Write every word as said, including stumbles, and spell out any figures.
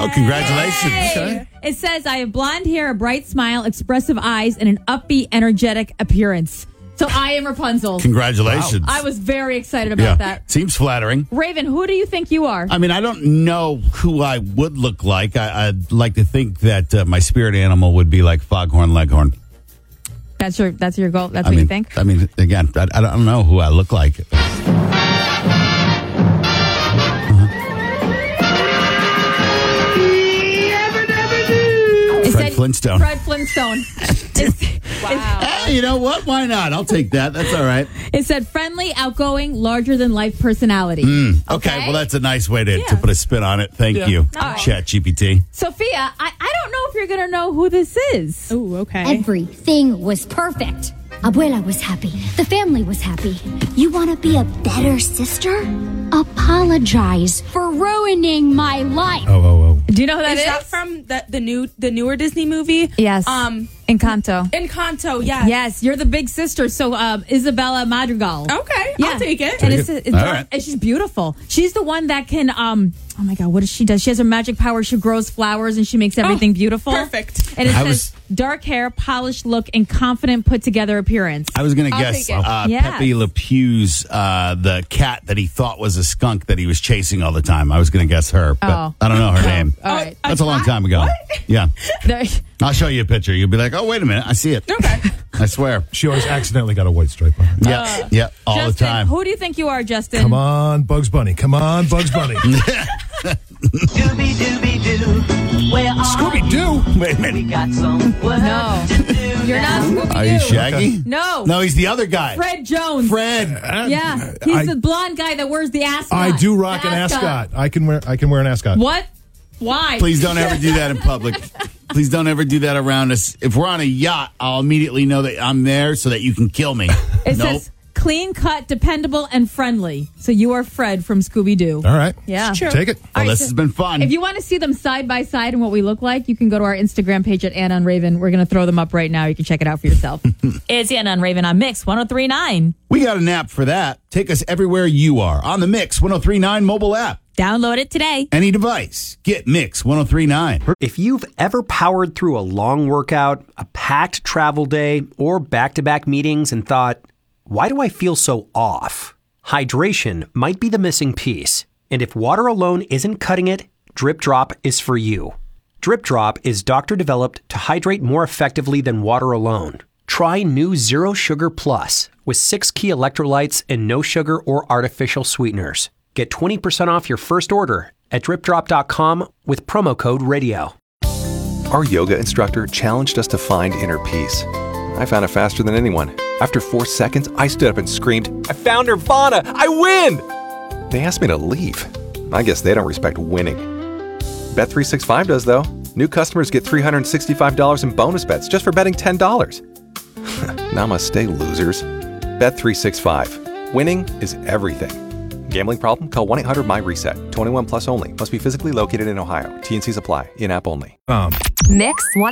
Oh, congratulations. Okay. It says, I have blonde hair, a bright smile, expressive eyes, and an upbeat, energetic appearance. So I am Rapunzel. Congratulations. Wow. I was very excited about yeah. that. Seems flattering. Raven, who do you think you are? I mean, I don't know who I would look like. I, I'd like to think that uh, my spirit animal would be like Foghorn Leghorn. That's your that's your goal? That's I what mean, you think? I mean, again, I, I don't know who I look like. Fred Flintstone. Fred Flintstone. Wow. Hey, you know what? Why not? I'll take that. That's all right. It said friendly, outgoing, larger than life personality. Mm, okay. Okay. well, that's a nice way to, Yeah. to put a spin on it. Thank Yeah. you, All right. Chat G P T. Sophia, I, I don't know if you're going to know who this is. Ooh, okay. Everything was perfect. Abuela was happy. The family was happy. You want to be a better sister? Apologize for ruining my life. Oh, oh, oh. Do you know who that Is is? that from the, the new the newer Disney movie? Yes. Um, Encanto. Encanto, yeah. Yes, you're the big sister. So um, Isabella Madrigal. Okay, Yeah. I'll take it. And Take it's, it. it's All dark, right. and she's beautiful. She's the one that can. Um, oh my God, what does she do? She has her magic power. She grows flowers and she makes everything Oh, beautiful. perfect. And it I says was- dark hair, polished look, and confident put together appearance. I was going to I'll guess take it. uh, Yes. Pepe Le Pew's uh, the cat that he thought was a skunk that he was chasing all the time. I was going to guess her, but Oh. I don't know her name. All right. That's a long time ago. What? Yeah. There- I'll show you a picture. You'll be like, oh, wait a minute. I see it. Okay. I swear. She always accidentally got a white stripe on her. Yeah. yeah. All Justin, the time. who do you think you are, Justin? Come on, Bugs Bunny. Come on, Bugs Bunny. Dooby dooby doo, where are Scooby Doo. Wait a we minute. got some work No. to do. You're not Scooby-Doo. Are you Shaggy? No. No, he's the other guy. Fred Jones. Fred. Yeah. He's I- the blonde guy that wears the ascot. I do rock The an ascot. I can wear. I can wear an ascot. What? Why? Please don't ever do that in public. Please don't ever do that around us. If we're on a yacht, I'll immediately know that I'm there so that you can kill me. It nope. says clean cut, dependable, and friendly. So you are Fred from Scooby Doo. All right. Yeah. True. Take it. Well, All right, this so has been fun. If you want to see them side by side and what we look like, you can go to our Instagram page at Anna and Raven. We're going to throw them up right now. You can check it out for yourself. It's Anna and Raven on Mix one oh three point nine. we got an app for that. Take us everywhere you are on the Mix one oh three point nine mobile app. Download it today. Any device. Get Mix one oh three point nine. If you've ever powered through a long workout, a packed travel day, or back-to-back meetings and thought, why do I feel so off? Hydration might be the missing piece. And if water alone isn't cutting it, Drip Drop is for you. Drip Drop is doctor-developed to hydrate more effectively than water alone. Try new Zero Sugar Plus with six key electrolytes and no sugar or artificial sweeteners. Get twenty percent off your first order at drip drop dot com with promo code radio. Our yoga instructor challenged us to find inner peace. I found it faster than anyone. After four seconds, I stood up and screamed, I found Nirvana! I win! They asked me to leave. I guess they don't respect winning. Bet three sixty-five does, though. New customers get three hundred sixty-five dollars in bonus bets just for betting ten dollars. Namaste, losers. Bet three sixty-five. Winning is everything. Gambling problem? Call one eight hundred my reset. twenty-one plus only. Must be physically located in Ohio. T and C's apply. In-app only. Um. Mix one